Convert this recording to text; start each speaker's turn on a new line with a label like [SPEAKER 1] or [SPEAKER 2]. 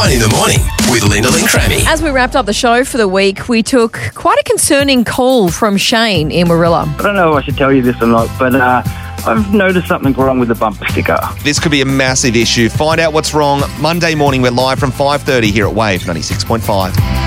[SPEAKER 1] Fun in the morning with Lyndall and Crammy.
[SPEAKER 2] As we wrapped up the show for the week, we took quite a concerning call from Shane in Warilla.
[SPEAKER 3] I don't know if I should tell you this or not, but I've noticed something wrong with the bumper sticker.
[SPEAKER 4] This could be a massive issue. Find out what's wrong. Monday morning, we're live from 5:30 here at Wave 96.5.